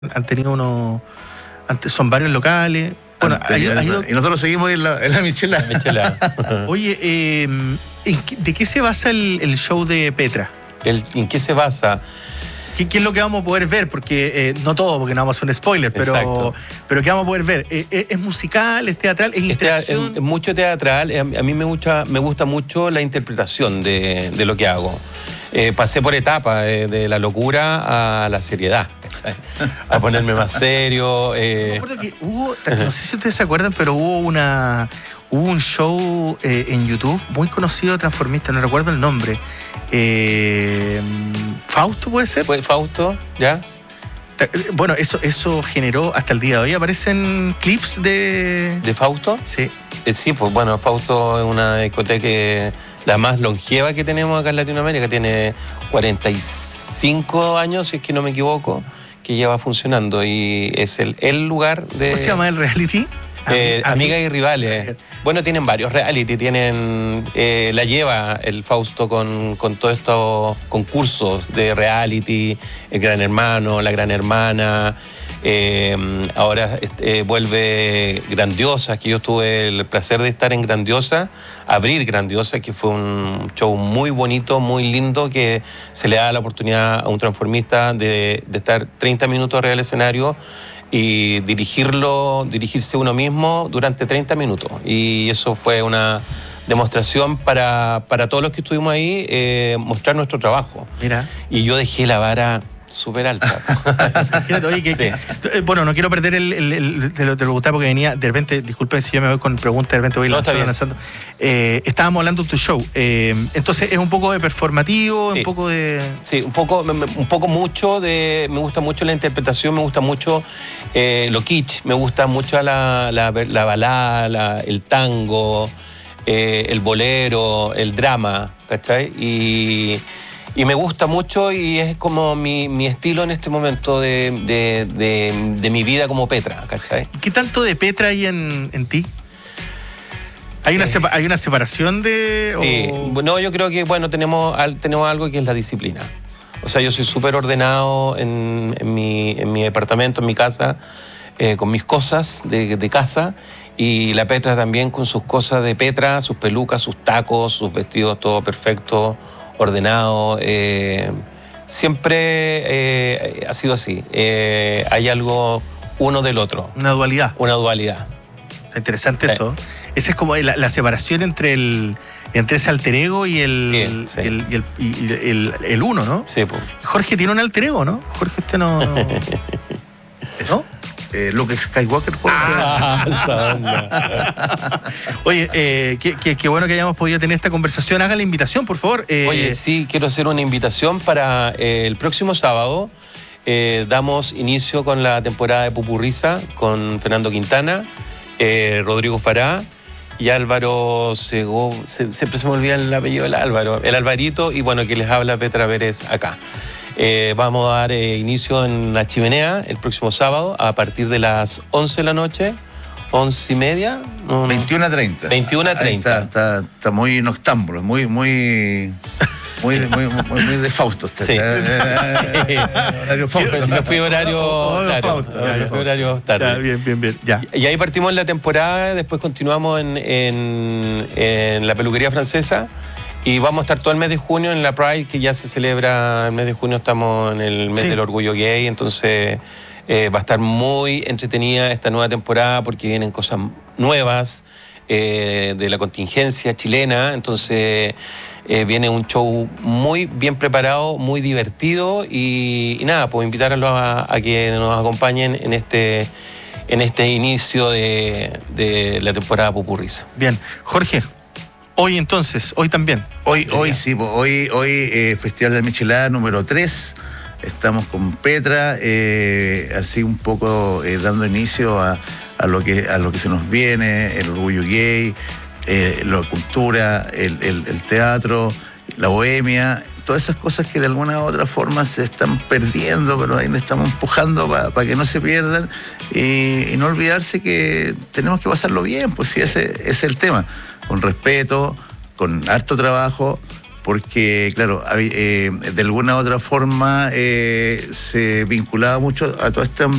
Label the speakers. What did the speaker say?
Speaker 1: han tenido son varios locales. Bueno,
Speaker 2: y nosotros seguimos en la Michelada.
Speaker 1: Oye, ¿de qué se basa el show de Petra?
Speaker 3: ¿En qué se basa?
Speaker 1: ¿Qué es lo que vamos a poder ver? Porque no todo, porque no vamos a hacer un spoiler, pero ¿qué vamos a poder ver? ¿Es musical, es teatral, es interacción?
Speaker 3: Es mucho teatral. A mí me gusta mucho la interpretación de lo que hago. Pasé por etapas, de la locura a la seriedad, ¿sabes? A ponerme más serio.
Speaker 1: Me acuerdo que no sé si ustedes se acuerdan, pero hubo un show en YouTube muy conocido de transformista, no recuerdo el nombre. ¿Fausto puede ser?
Speaker 3: Fausto, ¿ya?
Speaker 1: Bueno, eso generó, hasta el día de hoy aparecen clips de...
Speaker 3: ¿De Fausto?
Speaker 1: Sí.
Speaker 3: Sí, pues bueno, Fausto es una discoteca la más longeva que tenemos acá en Latinoamérica. Tiene 45 años, si es que no me equivoco, que lleva funcionando y es el lugar de...
Speaker 1: ¿Cómo se llama el reality?
Speaker 3: Amigas y Rivales. Bueno, tienen varios reality, la lleva el Fausto con todos estos concursos de reality, El Gran Hermano, La Gran Hermana, ahora vuelve Grandiosa, que yo tuve el placer de estar en Grandiosa, abrir Grandiosa, que fue un show muy bonito, muy lindo, que se le da la oportunidad a un transformista de estar 30 minutos arriba del escenario y dirigirse uno mismo durante 30 minutos. Y eso fue una demostración para todos los que estuvimos ahí, mostrar nuestro trabajo.
Speaker 1: Mira.
Speaker 3: Y yo dejé la vara súper alta.
Speaker 1: Imagínate, oye, bueno, no quiero perder te lo gustaba porque venía, de repente, disculpen si yo me voy con preguntas, de repente voy lanzando. Estábamos hablando de tu show. Entonces, ¿es un poco de performativo?
Speaker 3: Sí.
Speaker 1: Un poco de...
Speaker 3: Sí, un poco mucho de... Me gusta mucho la interpretación, me gusta mucho lo kitsch, me gusta mucho la balada, el tango, el bolero, el drama, ¿cachai? Y me gusta mucho y es como mi estilo en este momento de mi vida como Petra, ¿cachai?
Speaker 1: ¿Qué tanto de Petra hay en ti? ¿Hay una separación de...?
Speaker 3: Sí, no, yo creo que, bueno, tenemos algo que es la disciplina. O sea, yo soy súper ordenado en mi departamento, en mi casa, con mis cosas de casa, y la Petra también con sus cosas de Petra, sus pelucas, sus tacos, sus vestidos, todo perfecto, ordenado. Siempre ha sido así. Hay algo uno del otro.
Speaker 1: Una dualidad.
Speaker 3: Una dualidad.
Speaker 1: Interesante eso. Esa es como la separación entre ese alter ego y el uno, ¿no?
Speaker 3: Sí, pues.
Speaker 1: Jorge tiene un alter ego, ¿no? Jorge, usted no... ¿No?
Speaker 2: Luke Skywalker.
Speaker 3: Esa onda.
Speaker 1: Oye, qué bueno que hayamos podido tener esta conversación. Haga la invitación, por favor.
Speaker 3: Oye, sí, quiero hacer una invitación para el próximo sábado. Damos inicio con la temporada de Pupurriza con Fernando Quintana, Rodrigo Fará y Álvaro siempre se me olvida el apellido del Álvaro, el Alvarito, y bueno, que les habla Petra Pérez acá. Vamos a dar inicio en La Chimenea el próximo sábado a partir de las 11 de la noche, 11:30.
Speaker 2: 21:30.
Speaker 3: 21:30.
Speaker 2: Está muy noctámbulo, muy de Fausto.
Speaker 3: Sí.
Speaker 2: Horario Fausto.
Speaker 3: Yo fui horario tarde.
Speaker 1: Bien. Ya.
Speaker 3: Y ahí partimos en la temporada, después continuamos en la peluquería francesa. Y vamos a estar todo el mes de junio en la Pride, que ya se celebra el mes de junio, estamos en el mes del orgullo gay, entonces va a estar muy entretenida esta nueva temporada porque vienen cosas nuevas de la contingencia chilena, entonces viene un show muy bien preparado, muy divertido y nada, pues invitarlos a que nos acompañen en este inicio de la temporada Pupurriza.
Speaker 1: Bien, Jorge. Hoy entonces, hoy también.
Speaker 2: Hoy Festival de Michelada número 3. Estamos con Petra, así un poco dando inicio a lo que se nos viene, el orgullo gay, la cultura, el teatro, la bohemia, todas esas cosas que de alguna u otra forma se están perdiendo, pero ahí le estamos empujando para que no se pierdan y no olvidarse que tenemos que pasarlo bien, pues sí, ese es el tema. Con respeto, con harto trabajo, porque, claro, de alguna u otra forma se vinculaba mucho a toda esta